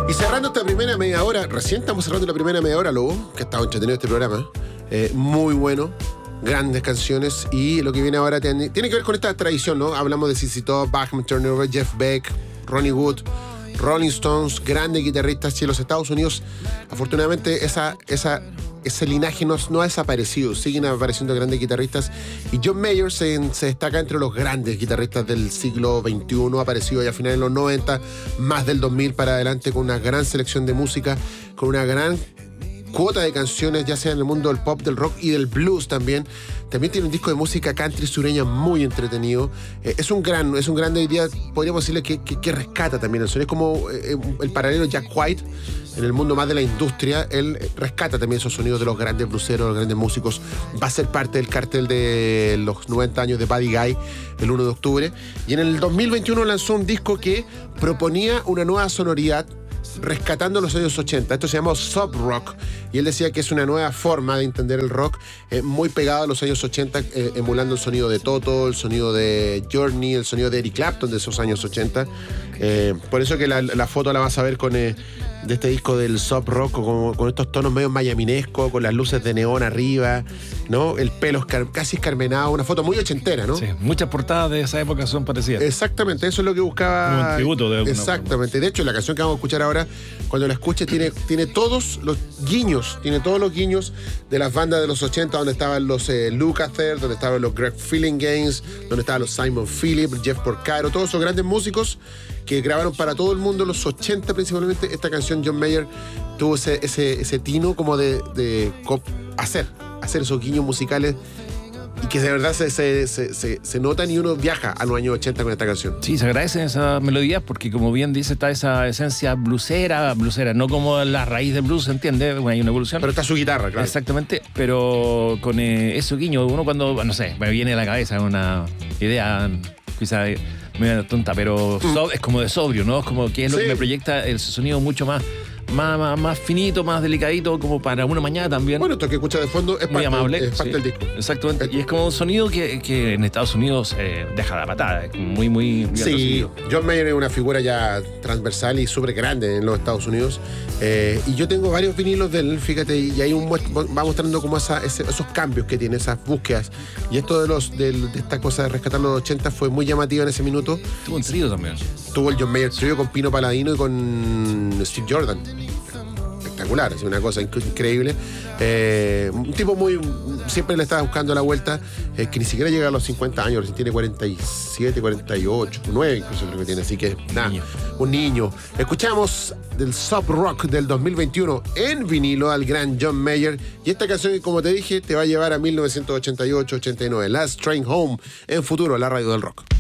Y cerrando esta primera media hora, recién estamos cerrando la primera media hora, Lobo, que ha estado entretenido este programa. Muy bueno, grandes canciones. Y lo que viene ahora tiene que ver con esta tradición, ¿no? Hablamos de ZZ Top, Bachman Turner, Jeff Beck, Ronnie Wood, Rolling Stones, grandes guitarristas. Y en los Estados Unidos, afortunadamente, ese linaje no ha desaparecido. Siguen apareciendo grandes guitarristas. Y John Mayer se destaca entre los grandes guitarristas del siglo XXI. Ha aparecido ya a finales de los 90, más del 2000 para adelante, con una gran selección de música, con una gran cuota de canciones, ya sea en el mundo del pop, del rock y del blues también. También tiene un disco de música country sureña muy entretenido. Es un gran hoy día, podríamos decirle que rescata también el sonido. Es como el paralelo Jack White en el mundo más de la industria. Él rescata también esos sonidos de los grandes blueseros, los grandes músicos. Va a ser parte del cartel de los 90 años de Buddy Guy el 1 de octubre. Y en el 2021 lanzó un disco que proponía una nueva sonoridad, rescatando los años 80. Esto se llamó Sub Rock, y él decía que es una nueva forma de entender el rock, muy pegado a los años 80, emulando el sonido de Toto, el sonido de Journey, el sonido de Eric Clapton de esos años 80. Por eso que la foto la vas a ver de este disco del Sub Rock, con estos tonos medio mayaminescos, con las luces de neón arriba, ¿no? El pelo casi escarmenado, una foto muy ochentera, ¿no? Sí, muchas portadas de esa época son parecidas. Exactamente, eso es lo que buscaba. Como un tributo de alguna Exactamente. forma. De hecho, la canción que vamos a escuchar ahora, cuando la escuche, tiene todos los guiños de las bandas de los 80, donde estaban los Lukather, donde estaban los Greg Phillinganes, donde estaban los Simon Phillips, Jeff Porcaro, todos esos grandes músicos que grabaron para todo el mundo, los 80 principalmente. Esta canción, John Mayer tuvo ese tino como de hacer esos guiños musicales, y que de verdad se notan, y uno viaja a los años 80 con esta canción. Sí, se agradecen esas melodías porque, como bien dice, está esa esencia bluesera, no como la raíz del blues, ¿se entiende? Bueno, hay una evolución. Pero está su guitarra, claro. Exactamente, pero con eso guiño, uno cuando, no sé, me viene a la cabeza una idea quizá medio tonta, pero es como de sobrio, ¿no? Es como que es lo que me proyecta el sonido mucho más finito, más delicadito, como para una mañana también. Bueno, esto que escucha de fondo es muy amable, es parte del disco. Exactamente. Y es como un sonido que en Estados Unidos deja la patada. Es muy, muy bien recibido. John Mayer es una figura ya transversal y súper grande en los Estados Unidos. Y yo tengo varios vinilos de él, fíjate, y ahí va mostrando como esos cambios que tiene, esas búsquedas. Y esto de esta cosa de rescatar los 80 fue muy llamativa en ese minuto. Tuvo un trío también. Tuvo el John Mayer trío con Pino Palladino y con Steve Jordan. Espectacular, es una cosa increíble. Un tipo siempre le estaba buscando la vuelta, que ni siquiera llega a los 50 años, recién tiene 47, 48, 9 incluso creo que tiene, así que nada, un niño. Escuchamos del Sub Rock del 2021 en vinilo al gran John Mayer, y esta canción, como te dije, te va a llevar a 1988-89, Last Train Home, en Futuro, la radio del rock.